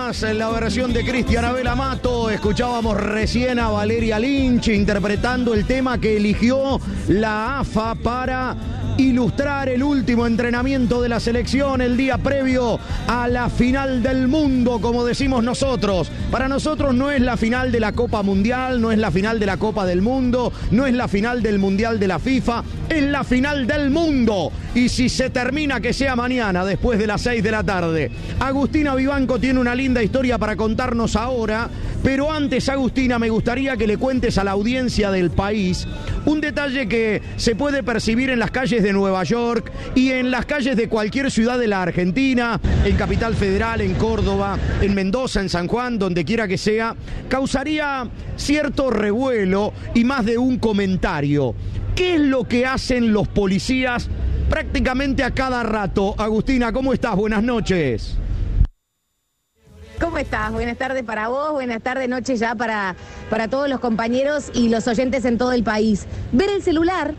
Horas, en la versión de Cristian Abel Amato. Escuchábamos recién a Valeria Lynch interpretando el tema que eligió la AFA para ilustrar el último entrenamiento de la selección el día previo a la final del mundo, como decimos nosotros. Para nosotros no es la final de la Copa Mundial, no es la final de la Copa del Mundo, no es la final del Mundial de la FIFA, es la final del mundo. Y si se termina, que sea mañana, después de las 6 de la tarde. Agustina Vivanco tiene una linda historia para contarnos ahora, pero antes, Agustina, me gustaría que le cuentes a la audiencia del país un detalle que se puede percibir en las calles de Nueva York y en las calles de cualquier ciudad de la Argentina, en Capital Federal, en Córdoba, en Mendoza, en San Juan, donde quiera que sea, causaría cierto revuelo y más de un comentario. ¿Qué es lo que hacen los policías prácticamente a cada rato? Agustina, ¿cómo estás? Buenas noches. ¿Cómo estás? Buenas tardes para vos, buenas tardes, noches ya para todos los compañeros y los oyentes en todo el país. Ven el celular,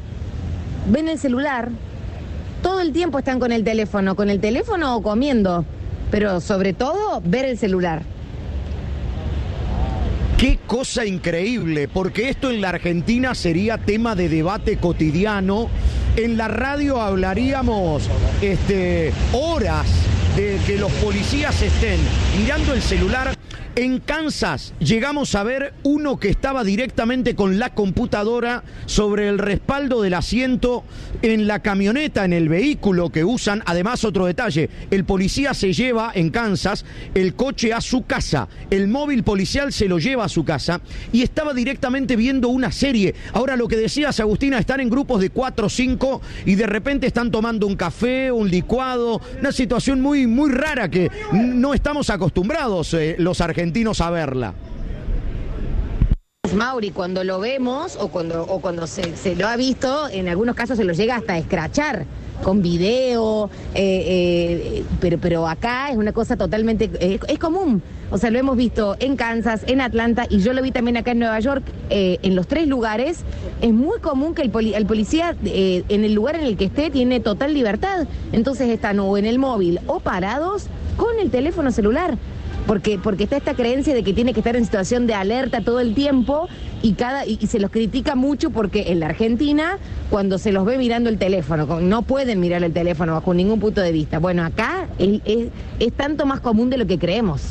todo el tiempo están con el teléfono o comiendo, pero sobre todo ver el celular. Qué cosa increíble, porque esto en la Argentina sería tema de debate cotidiano. En la radio hablaríamos horas de que los policías estén mirando el celular. En Kansas llegamos a ver uno que estaba directamente con la computadora sobre el respaldo del asiento en la camioneta, en el vehículo que usan. Además, otro detalle, el policía se lleva en Kansas el coche a su casa, el móvil policial se lo lleva a su casa y estaba directamente viendo una serie. Ahora, lo que decías, Agustina, están en grupos de 4 o 5 y de repente están tomando un café, un licuado, una situación muy, muy rara que no estamos acostumbrados los argentinos a verla. Mauri, cuando lo vemos o cuando se lo ha visto, en algunos casos se lo llega hasta a escrachar con video, pero acá es una cosa totalmente, es común. O sea, lo hemos visto en Kansas, en Atlanta, y yo lo vi también acá en Nueva York, en los 3 lugares. Es muy común que el policía, en el lugar en el que esté, tiene total libertad. Entonces están o en el móvil o parados con el teléfono celular. Porque está esta creencia de que tiene que estar en situación de alerta todo el tiempo y se los critica mucho porque en la Argentina, cuando se los ve mirando el teléfono, no pueden mirar el teléfono bajo ningún punto de vista. Bueno, acá es tanto más común de lo que creemos.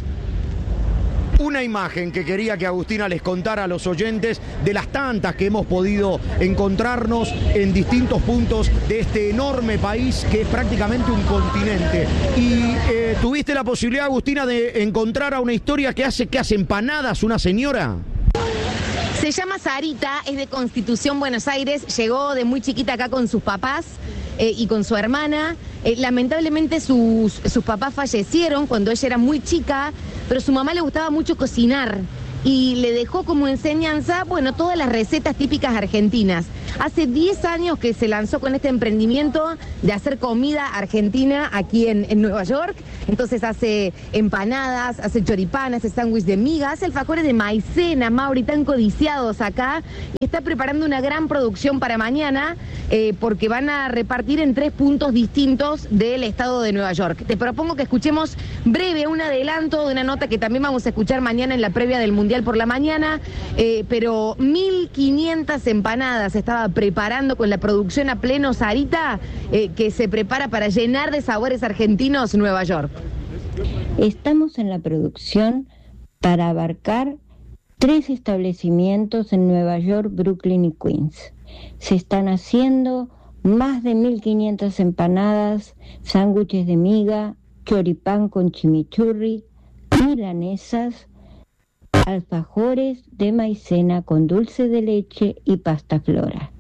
Una imagen que quería que Agustina les contara a los oyentes de las tantas que hemos podido encontrarnos en distintos puntos de este enorme país que es prácticamente un continente. Y tuviste la posibilidad, Agustina, de encontrar a una historia que hace empanadas una señora. Se llama Sarita, es de Constitución, Buenos Aires, llegó de muy chiquita acá con sus papás y con su hermana. Lamentablemente sus papás fallecieron cuando ella era muy chica, pero su mamá le gustaba mucho cocinar y le dejó como enseñanza, bueno, todas las recetas típicas argentinas. Hace 10 años que se lanzó con este emprendimiento de hacer comida argentina aquí en Nueva York. Entonces hace empanadas, hace choripán, hace sándwich de miga, hace alfajores de maicena, Mauri, tan codiciados acá. Y está preparando una gran producción para mañana porque van a repartir en 3 puntos distintos del estado de Nueva York. Te propongo que escuchemos breve un adelanto de una nota que también vamos a escuchar mañana en la previa del Mundial por la mañana, pero 1.500 empanadas estaba preparando con la producción a pleno Sarita, que se prepara para llenar de sabores argentinos Nueva York. Estamos en la producción para abarcar 3 establecimientos en Nueva York, Brooklyn y Queens. Se están haciendo más de 1.500 empanadas, sándwiches de miga, choripán con chimichurri, milanesas, alfajores de maicena con dulce de leche y pasta flora.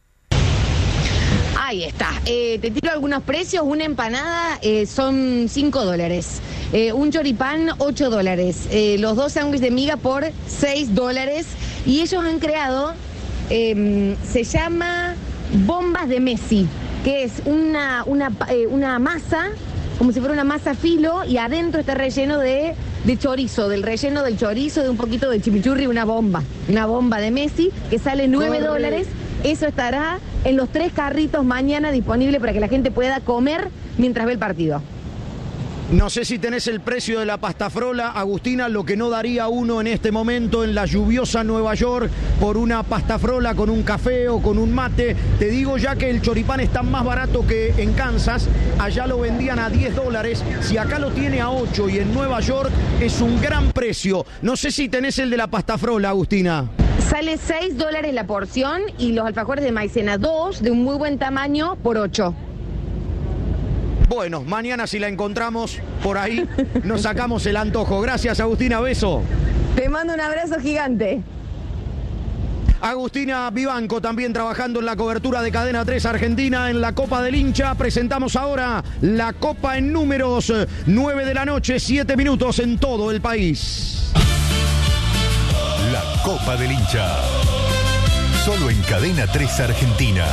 Ahí está. Te tiro algunos precios. Una empanada son $5. Un choripán, $8. Los 2 sándwiches de miga por $6. Y ellos han creado, se llama bombas de Messi, que es una masa, como si fuera una masa filo, y adentro está relleno de chorizo, del relleno del chorizo, de un poquito de chimichurri, una bomba de Messi, que sale $9. Eso estará en los 3 carritos mañana disponible para que la gente pueda comer mientras ve el partido. No sé si tenés el precio de la pastafrola, Agustina, lo que no daría uno en este momento en la lluviosa Nueva York por una pastafrola con un café o con un mate. Te digo ya que el choripán está más barato que en Kansas, allá lo vendían a $10, si acá lo tiene a 8 y en Nueva York es un gran precio. No sé si tenés el de la pastafrola, Agustina. Sale $6 la porción y los alfajores de maicena 2 de un muy buen tamaño por 8. Bueno, mañana si la encontramos por ahí, nos sacamos el antojo. Gracias, Agustina, beso. Te mando un abrazo gigante. Agustina Vivanco también trabajando en la cobertura de Cadena 3 Argentina en la Copa del Hincha. Presentamos ahora la Copa en números, 9 de la noche, 7 minutos en todo el país. La Copa del Hincha, solo en Cadena 3 Argentina.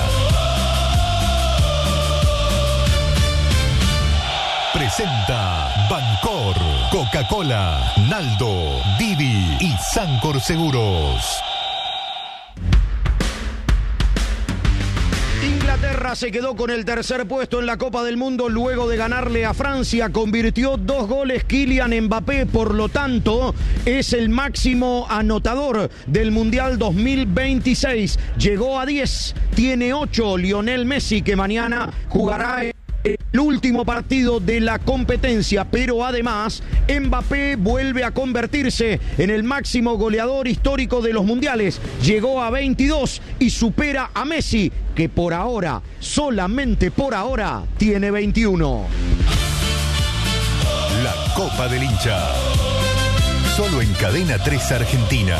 Presenta Bancor, Coca-Cola, Naldo, Didi y Sancor Seguros. Inglaterra se quedó con el tercer puesto en la Copa del Mundo luego de ganarle a Francia. Convirtió 2 goles Kylian Mbappé, por lo tanto es el máximo anotador del Mundial 2026. Llegó a 10, tiene 8 Lionel Messi, que mañana jugará el último partido de la competencia, pero además Mbappé vuelve a convertirse en el máximo goleador histórico de los mundiales. Llegó a 22 y supera a Messi, que por ahora, solamente por ahora, tiene 21. La Copa del Hincha, solo en Cadena 3 Argentina.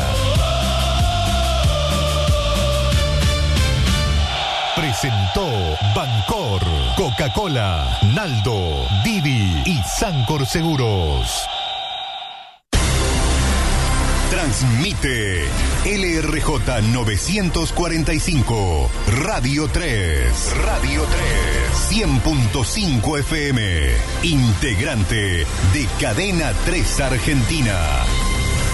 Presentó Bancor, Coca-Cola, Naldo, Didi y Sancor Seguros. Transmite LRJ 945, Radio 3, Radio 3, 100.5 FM, integrante de Cadena 3 Argentina.